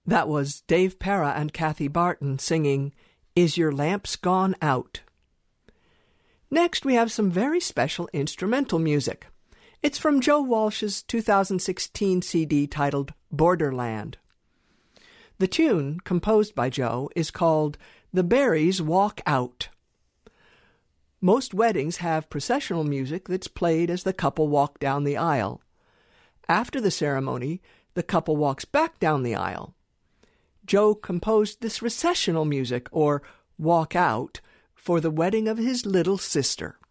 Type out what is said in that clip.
That was Dave Para and Kathy Barton singing, "Is Your Lamps Gone Out?" Next, we have some very special instrumental music. It's from Joe Walsh's 2016 CD titled Borderland. The tune, composed by Joe, is called "The Berries Walk Out." Most weddings have processional music that's played as the couple walk down the aisle. After the ceremony, the couple walks back down the aisle. Joe composed this recessional music, or walk out, for the wedding of his little sister.